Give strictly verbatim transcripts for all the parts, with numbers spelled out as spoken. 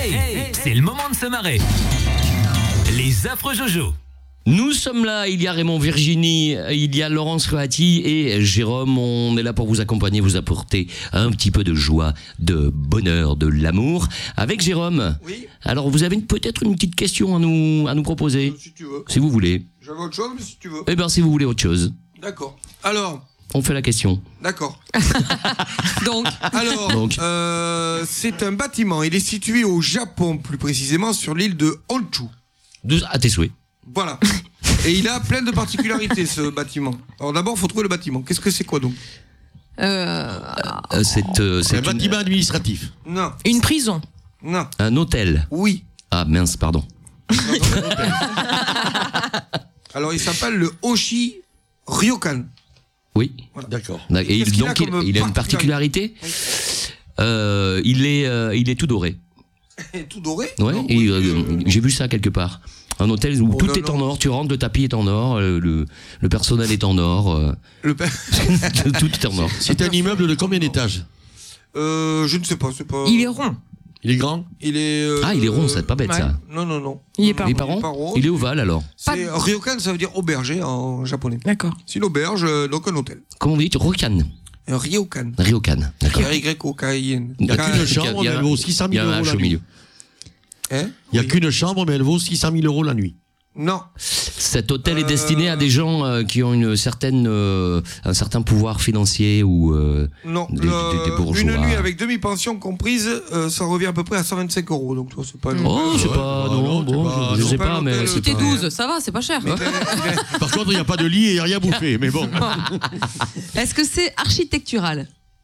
Hey, c'est le moment de se marrer. Les affreux Jojo. Nous sommes là, il y a Raymond, Virginie, il y a Laurence Coati et Jérôme. On est là pour vous accompagner, vous apporter un petit peu de joie, de bonheur, de l'amour. Avec Jérôme. Oui. Alors vous avez une- peut-être une petite question à nous, à nous proposer, Si tu veux. si vous voulez. J'avais autre chose, mais si tu veux. Eh bien si vous voulez autre chose, D'accord. Alors, on fait la question. d'accord. Donc, Alors, Donc. euh, c'est un bâtiment. Il est situé au Japon, plus précisément sur l'île de Honshu. De- à tes souhaits. Voilà. Et il a plein de particularités, ce bâtiment. Alors d'abord, il faut trouver le bâtiment. Qu'est-ce que c'est quoi donc? euh, Euh, c'est euh, C'est c'est un une- bâtiment administratif. Non, une prison. non, un hôtel. oui. Ah mince, pardon. Non, non, un hôtel. Alors il s'appelle le Oshi Ryokan. Oui. D'accord. Et Qu'est-ce il- qu'il a donc il, comme il a une particularité. Euh, il est, euh, il est tout doré. Tout doré. Ouais. Non, Et oui, euh, euh, j'ai vu ça quelque part. Un hôtel où Oh, tout non, est en non. or. Tu rentres, le tapis est en or, euh, le, le personnel est en or, euh, le père- tout est en or. C'est un immeuble de combien d'étages? Euh, je ne sais pas, c'est pas. Il est rond. Il est grand? Il est. euh, Ah, il est rond, c'est pas bête ouais. ça. Non, non, non. Il est pas Il est rond. pas rond. pas rond. Il est ovale alors. C'est Ryokan, ça veut dire auberge hein, en japonais. D'accord. C'est une auberge, euh, donc un hôtel. Comment vous dites? Ryokan. Un Ryokan. Ryokan. D'accord. R Y O K I N. Il n'y a D'accord. qu'une Il y a- chambre, il y mais a- elle vaut six cent Il y mille a un euros H la au nuit. milieu. Hein Il n'y a Oui. qu'une chambre, mais elle vaut six cent mille euros la nuit. Non. Cet hôtel est Euh, destiné à des gens euh, qui ont une certaine, euh, un certain pouvoir financier ou. euh, Non, Des- le- des- des bourgeois. une nuit avec demi-pension comprise, euh, ça revient à peu près à cent vingt-cinq euros. Donc toi, c'est pas. Oh, je sais Ouais, pas, bah, non, non, bon, c'est pas- je, je non, sais pas pas, mais l'hôtel, c'est Si t'es pas- douze, ça va, c'est pas cher. Mais, mais- Par contre, il n'y a pas de lit et il n'y a rien à bouffer. Mais bon. Est-ce que c'est architectural?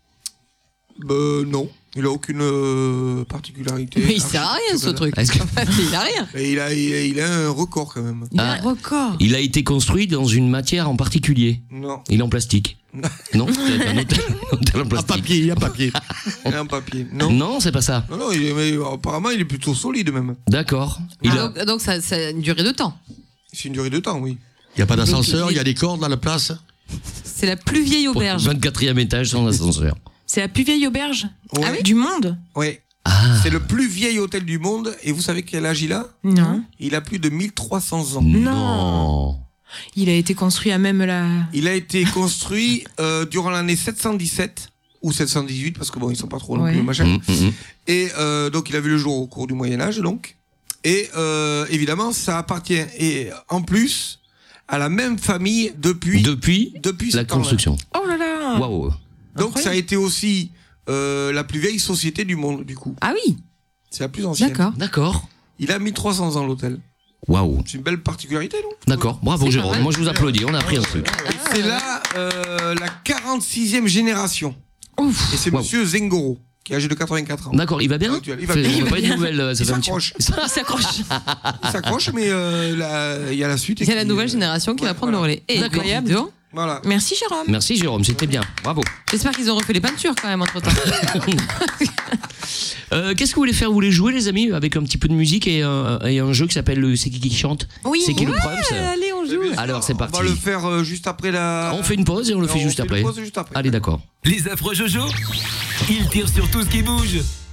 euh, non, il a aucune euh, particularité. Mais il sert à rien ce truc. Est-ce que- Il a rien. Et il a, il a, il a un record quand même. Il a Ah. un record. Il a été construit dans une matière en particulier. Non, Il est en plastique. Non, c'est un hôtel, un hôtel en En plastique. papier, il y a papier. il a un papier. Non, Non, c'est pas ça. non, non, il est, mais apparemment, il est plutôt solide même. D'accord. Il Ah, a- donc donc ça, ça a une durée de temps. C'est une durée de temps, oui. Il n'y a pas d'ascenseur, Donc, il- il y a des cordes dans la place. C'est la plus vieille pour auberge. vingt-quatrième étage sans ascenseur. C'est la plus vieille auberge Ouais. Ah oui du monde. Ouais. Ah. C'est le plus vieil hôtel du monde. Et vous savez quel âge il a? Non. Il a plus de mille trois cents ans. Non. Il a été construit à même la. Il a été construit euh, durant l'année sept cent dix-sept ou sept cent dix-huit parce que bon ils sont pas trop non Ouais. plus machin. Hum, hum, hum. Et euh, donc il a vu le jour au cours du Moyen Âge donc. Et euh, évidemment ça appartient et en plus à la même famille depuis Depuis depuis la ce temps-là. construction. Oh là là. Waouh. Donc Incroyable. ça a été aussi euh, la plus vieille société du monde du coup. Ah oui. C'est la plus ancienne. D'accord. D'accord. Il a mille trois cents ans l'hôtel. Waouh. C'est une belle particularité non? D'accord. Bravo C'est pas Jérôme. mal. Moi je vous applaudis. On a appris un truc. C'est là euh, la quarante-sixième génération. Ouf. Et c'est Waouh. monsieur Zengoro qui est âgé de quatre-vingt-quatre ans. D'accord. Il va bien. Actuel. Il va Fait- bien. on n'a pas Il eu va de nouvelles. euh, Ça Il fait un petit- s'accroche. Il s'accroche. Il s'accroche, mais euh, la- il y a la suite. et Il y a la qui- nouvelle génération qui ouais, va prendre voilà. le relais. Et D'accord. incroyable. dis donc. Voilà. Merci Jérôme. Merci Jérôme. C'était bien. Bravo. J'espère qu'ils ont refait les peintures quand même entre temps. Euh, Qu'est-ce que vous voulez faire? Vous voulez jouer les amis avec un petit peu de musique et un, et un jeu qui s'appelle le C'est qui qui chante? Oui. C'est qui le Ouais, problème ça allez, on joue. Alors c'est parti. On va le faire euh, juste après la. On fait une pause et on le Non, fait on juste fait une après. pause juste après. Allez d'accord. Les affreux Jojo. Ils tirent sur tout ce qui bouge.